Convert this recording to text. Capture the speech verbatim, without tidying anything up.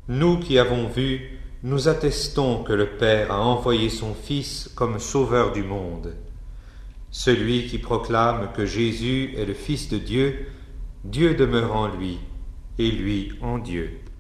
Nous qui avons vu, nous attestons que le Père a envoyé son Fils comme sauveur du monde. Celui qui proclame que Jésus est le Fils de Dieu, Dieu demeure en lui, et lui en Dieu.